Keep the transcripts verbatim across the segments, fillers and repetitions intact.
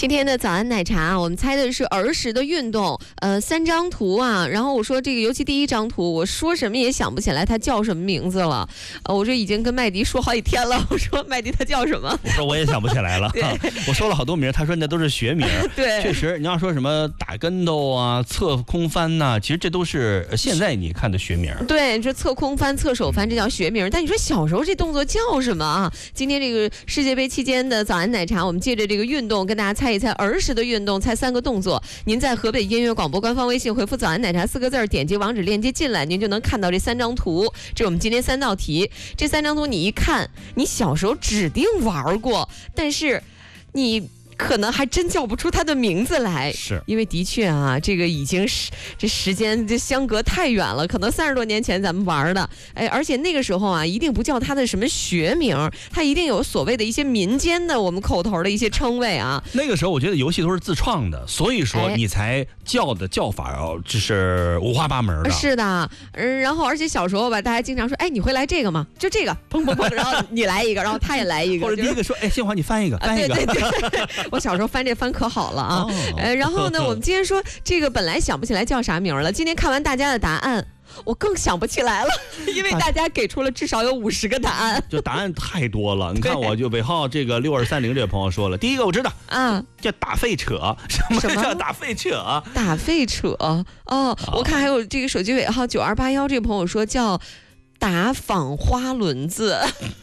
今天的早安奶茶，我们猜的是儿时的运动，呃，三张图啊。然后我说这个，尤其第一张图，我说什么也想不起来它叫什么名字了。呃，我这已经跟麦迪说好几天了，我说麦迪它叫什么？ 我说我也想不起来了。我说了好多名，他说那都是学名。 对， 确实，你要说什么打跟头啊、侧空翻呐、啊，其实这都是现在你看的学名。 对，这侧空翻、侧手翻这叫学名，但你说小时候这动作叫什么啊？今天这个世界杯期间的早安奶茶，我们借着这个运动跟大家猜一猜儿时的运动，猜三个动作。您在河北音乐广播官方微信回复早安奶茶四个字，点击网址链接进来，您就能看到这三张图。这是我们今天三道题，这三张图你一看，你小时候指定玩过，但是你可能还真叫不出它的名字来， 是因为的确啊，这个已经是这时间这相隔太远了，可能三十多年前咱们玩的，哎，而且那个时候啊，一定不叫它的什么学名，它一定有所谓的一些民间的我们口头的一些称谓啊。 那个时候我觉得游戏都是自创的，所以说你才叫的叫法哦，就是五花八门的。 是的，嗯，然后而且小时候吧，大家经常说，哎，你会来这个吗？就这个，砰砰砰，然后你来一个，然后他也来一个， 或者第一个说，哎，新华你翻一个，翻一个。 啊、对对对，我小时候翻这翻可好了啊。哦、呃，然后呢，我们今天说这个本来想不起来叫啥名了，今天看完大家的答案，我更想不起来了，因为大家给出了至少有五十个答案， 就答案太多了。你看，我就尾号这个六二三零这位朋友说了，第一个我知道啊，叫打废扯，什么叫打废扯？ 打废扯哦，哦我看还有这个手机尾号九二八幺这个朋友说叫打仿花轮子，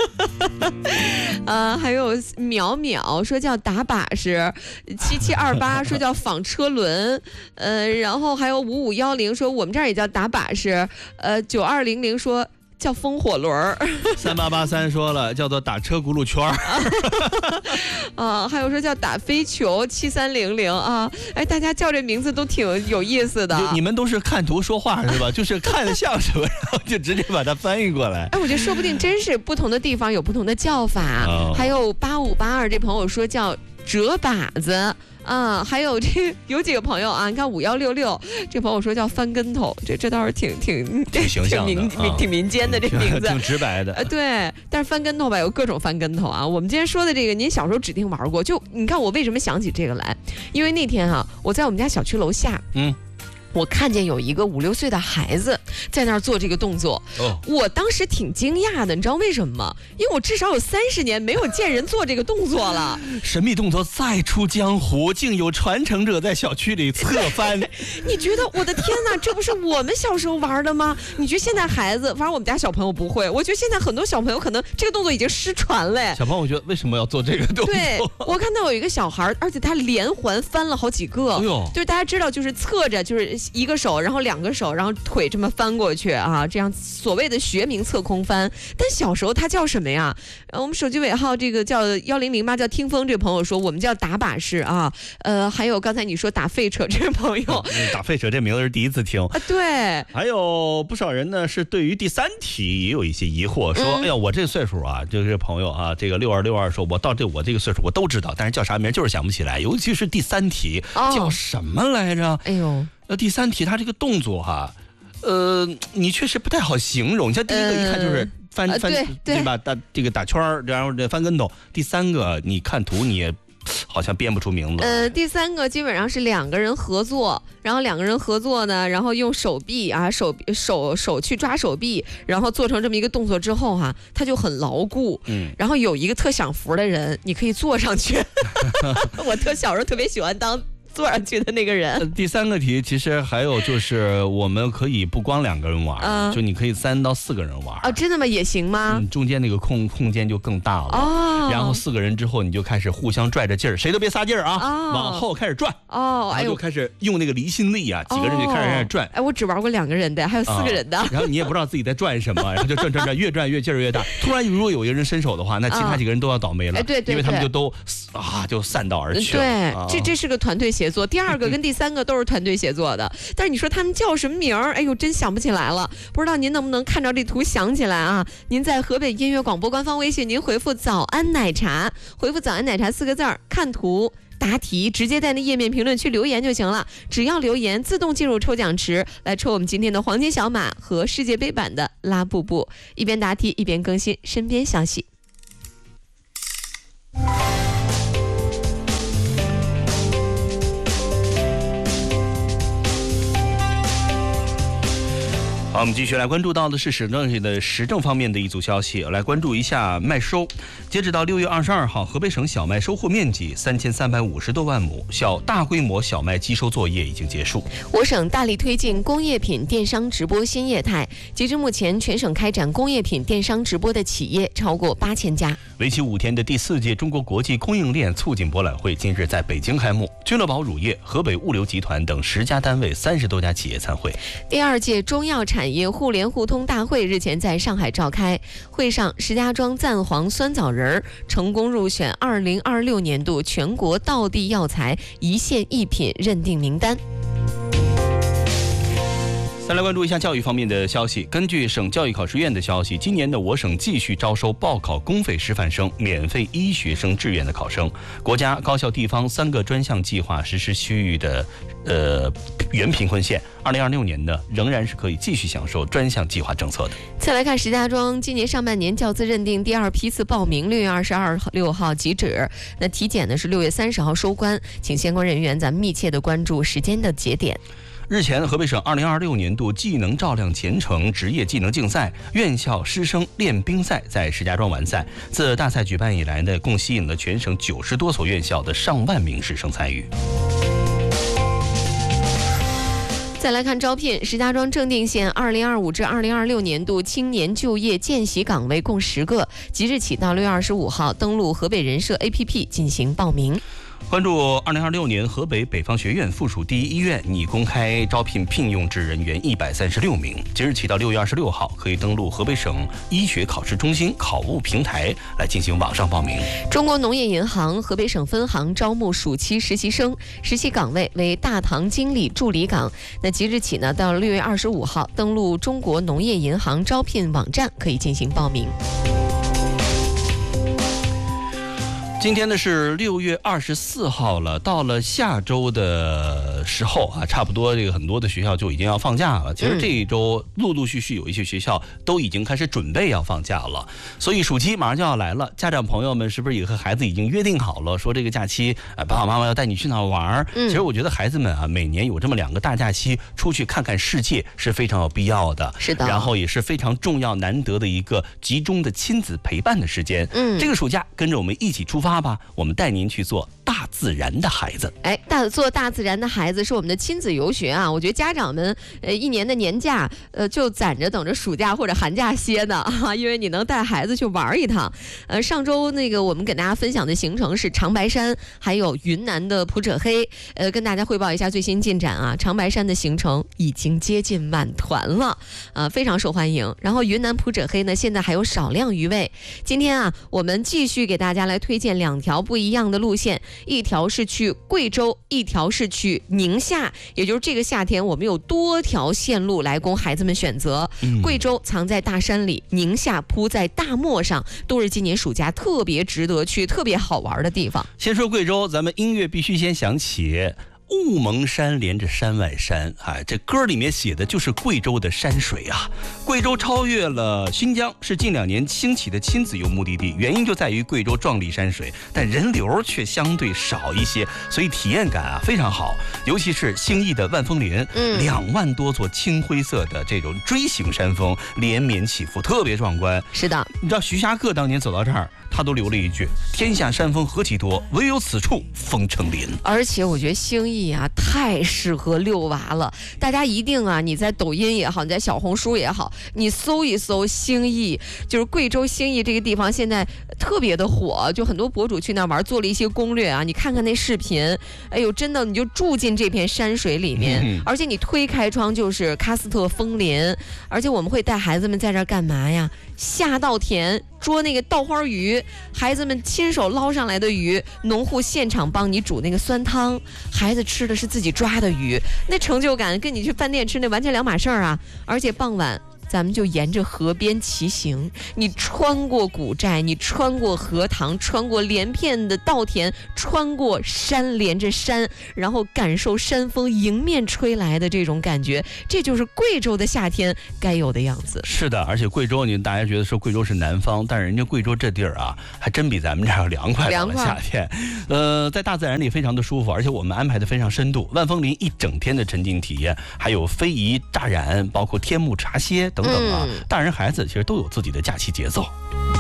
呃，还有淼淼说叫打把式，七七二八说叫仿车轮，呃，然后还有五五幺零说我们这儿也叫打把式，呃，九二零零说叫风火轮， 三八八三说了叫做打车轱辘圈啊，还有说叫打飞球，七三零零啊，哎，大家叫这名字都挺有意思的。 你们都是看图说话是吧？就是看得像什么，然后就直接把它翻译过来。 哎，我觉得说不定真是不同的地方有不同的叫法。哦、还有八五八二这朋友说叫折把子。啊，还有这有几个朋友啊，你看五幺六六这朋友说叫翻跟头，这这倒是挺挺挺形象的， 挺民、啊、挺民间的这名字， 挺直白的。 呃，对，但是翻跟头吧，有各种翻跟头啊。我们今天说的这个，您小时候指定玩过，就你看我为什么想起这个来，因为那天啊，我在我们家小区楼下，嗯。我看见有一个五六岁的孩子在那儿做这个动作，哦、我当时挺惊讶的，你知道为什么吗？因为我至少有三十年没有见人做这个动作了。 神秘动作再出江湖，竟有传承者在小区里侧翻。 你觉得我的天哪，这不是我们小时候玩的吗？你觉得现在孩子，反正我们家小朋友不会，我觉得现在很多小朋友可能这个动作已经失传了。 小朋友，我觉得为什么要做这个动作？ 对，我看到有一个小孩，而且他连环翻了好几个，哎呦，就是大家知道，就是侧着，就是一个手，然后两个手，然后腿这么翻过去啊，这样所谓的学名侧空翻。但小时候它叫什么呀？呃，我们手机尾号这个叫幺零零八，叫听风这个朋友说我们叫打把式啊。呃，还有刚才你说打废扯这个朋友， 打废扯这名字是第一次听啊。对， 还有不少人呢是对于第三题也有一些疑惑，说、嗯、哎呀，我这岁数啊，就是朋友啊，这个六二六二说，我到这我这个岁数我都知道，但是叫啥名就是想不起来，尤其是第三题、哦、叫什么来着？哎呦。那第三题，它这个动作哈，呃，你确实不太好形容。像第一个一看就是翻、呃、翻，对, 对吧？打这个打圈儿，然后这翻跟头。第三个，你看图你也好像编不出名字。 呃，第三个基本上是两个人合作，然后两个人合作呢，然后用手臂啊手手手去抓手臂，然后做成这么一个动作之后哈、啊，它就很牢固。嗯，然后有一个特享福的人，你可以坐上去。我特小时候特别喜欢当坐上去的那个人、呃。 第三个题其实还有就是，我们可以不光两个人玩，呃、就你可以三到四个人玩。 哦，真的吗？也行吗？ 嗯，中间那个空空间就更大了。哦。然后四个人之后，你就开始互相拽着劲儿，谁都别撒劲儿啊，哦、往后开始转。哦。然后就开始用那个离心力啊，几个人就开始开始转。 哎，我只玩过两个人的，还有四个人的。 哦、然后你也不知道自己在转什么，然后就转转转，越转越劲儿越大。突然如果有一个人伸手的话，那其他几个人都要倒霉了。哎，对对对。因为他们就都啊就散道而去了。 对， 啊、 这这是个团队协作。第二个跟第三个都是团队协作的，但是你说他们叫什么名儿？哎呦，真想不起来了。不知道您能不能看着这图想起来啊？您在河北音乐广播官方微信，您回复“早安奶茶”，回复“早安奶茶”四个字儿，看图。答题直接在那页面评论区留言就行了，只要留言自动进入抽奖池，来抽我们今天的黄金小马和世界杯版的拉布布。一边答题一边更新身边消息。 好，我们继续来关注到的是市政的时政方面的一组消息，来关注一下麦收。截止到六月二十二号，河北省小麦收获面积三千三百五十多万亩，小大规模小麦机收作业已经结束。 我省大力推进工业品电商直播新业态，截至目前，全省开展工业品电商直播的企业超过八千家。 为期五天的第四届中国国际供应链促进博览会近日在北京开幕，君乐宝乳业、河北物流集团等十家单位、三十多家企业参会。 第二届中药产业互联互通大会日前在上海召开，会上石家庄赞皇酸枣仁儿成功入选二零二六年度全国道地药材一线一品认定名单。 再来关注一下教育方面的消息。根据省教育考试院的消息，今年的我省继续招收报考公费师范生、免费医学生志愿的考生。国家高校地方三个专项计划实施区域的呃原贫困县，二零二六年呢仍然是可以继续享受专项计划政策的。 再来看石家庄，今年上半年教资认定第二批次报名六月二十二六号截止，那体检呢是六月三十号收官，请相关人员咱们密切的关注时间的节点。 日前，河北省二零二六年度技能照亮前程职业技能竞赛院校师生练兵赛在石家庄完赛。自大赛举办以来呢，共吸引了全省九十多所院校的上万名师生参与。 再来看招聘，石家庄正定县二零二五至二零二六年度青年就业见习岗位共十个，即日起到六月二十五号登录河北人社 A P P 进行报名。 关注二零二六年河北北方学院附属第一医院拟公开招聘聘用制人员一百三十六名，即日起到六月二十六号可以登录河北省医学考试中心考务平台来进行网上报名。 中国农业银行河北省分行招募暑期实习生，实习岗位为大堂经理助理岗。那即日起呢到六月二十五号登录中国农业银行招聘网站可以进行报名。 今天呢是六月二十四号了，到了下周的时候啊，差不多这个很多的学校就已经要放假了。其实这一周陆陆续续有一些学校都已经开始准备要放假了，所以暑期马上就要来了。家长朋友们是不是也和孩子已经约定好了，说这个假期啊，爸爸妈妈要带你去哪玩？其实我觉得孩子们啊，每年有这么两个大假期出去看看世界是非常有必要的。 是的， 然后也是非常重要难得的一个集中的亲子陪伴的时间。嗯，这个暑假跟着我们一起出发。吧，我们带您去做大自然的孩子。 哎，大做大自然的孩子是我们的亲子游学啊！我觉得家长们呃一年的年假呃就攒着等着暑假或者寒假歇呢啊，因为你能带孩子去玩一趟。呃，上周那个我们给大家分享的行程是长白山，还有云南的普者黑。呃，跟大家汇报一下最新进展啊！长白山的行程已经接近满团了，呃，非常受欢迎。然后云南普者黑呢，现在还有少量余位。今天啊，我们继续给大家来推荐两条不一样的路线，一条是去贵州，一条是去宁夏，也就是这个夏天我们有多条线路来供孩子们选择。嗯、贵州藏在大山里，宁夏铺在大漠上，都是今年暑假特别值得去、特别好玩的地方。 先说贵州，咱们音乐必须先响起。雾蒙山连着山外山，哎，这歌里面写的就是贵州的山水啊。贵州超越了新疆，是近两年兴起的亲子游目的地，原因就在于贵州壮丽山水，但人流却相对少一些，所以体验感啊非常好。尤其是兴义的万峰林，嗯，两万多座青灰色的这种锥形山峰连绵起伏，特别壮观。 是的， 你知道徐霞客当年走到这儿，他都留了一句：“天下山峰何其多，唯有此处风成林。” 而且我觉得兴义啊，太适合遛娃了。大家一定啊，你在抖音也好，你在小红书也好，你搜一搜兴义，就是贵州兴义这个地方，现在特别的火，就很多博主去那玩，做了一些攻略啊。你看看那视频，哎呦，真的你就住进这片山水里面，嗯、而且你推开窗就是喀斯特枫林，而且我们会带孩子们在这儿干嘛呀？下稻田。捉那个稻花鱼，孩子们亲手捞上来的鱼，农户现场帮你煮那个酸汤，孩子吃的是自己抓的鱼，那成就感跟你去饭店吃那完全两码事儿啊！而且傍晚咱们就沿着河边骑行，你穿过古寨，你穿过荷塘，穿过连片的稻田，穿过山连着山，然后感受山风迎面吹来的这种感觉，这就是贵州的夏天该有的样子。 是的，而且贵州，你大家觉得说贵州是南方，但是人家贵州这地儿啊，还真比咱们这儿要凉快。到了夏天，呃，在大自然里非常的舒服，而且我们安排的非常深度，万枫林一整天的沉浸体验，还有非遗乍染，包括天幕茶歇等等啊，嗯、大人孩子其实都有自己的假期节奏。